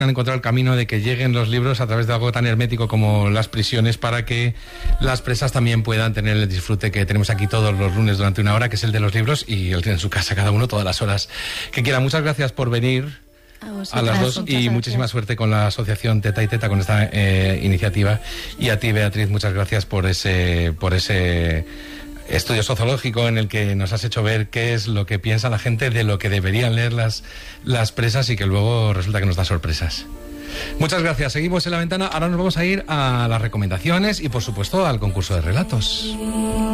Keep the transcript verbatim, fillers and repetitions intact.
han encontrado el camino de que lleguen los libros a través de algo tan hermético como las prisiones, para que las presas también puedan tener el disfrute que tenemos aquí todos los lunes durante una hora, que es el de los libros, y el que en su casa cada uno todas las horas que quiera. Muchas gracias por venir a, a las dos y gracias. Muchísima suerte con la asociación Teta y Teta, con esta eh, iniciativa. Y a ti, Beatriz, muchas gracias por ese por ese estudio sociológico en el que nos has hecho ver qué es lo que piensa la gente de lo que deberían leer las, las presas, y que luego resulta que nos da sorpresas. Muchas gracias. Seguimos en La Ventana. Ahora nos vamos a ir a las recomendaciones y, por supuesto, al concurso de relatos.